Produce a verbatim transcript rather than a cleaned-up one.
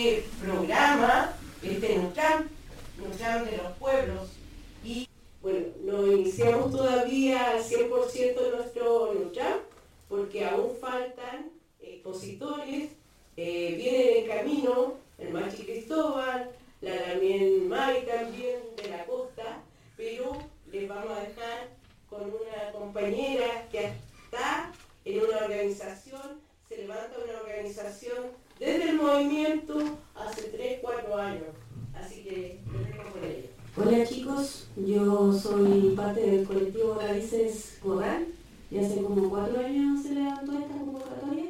programa, este Nutram, Nutram de los pueblos. Y bueno, no iniciamos todavía al cien por ciento nuestro Nutram, porque aún faltan expositores, eh, vienen en camino el Machi Cristóbal, la Lamien May también de la costa, pero les vamos a dejar con una compañera que está en una organización, se levanta una organización desde el movimiento hace tres, cuatro años. Así que les dejo con ella. Hola chicos, yo soy parte del colectivo La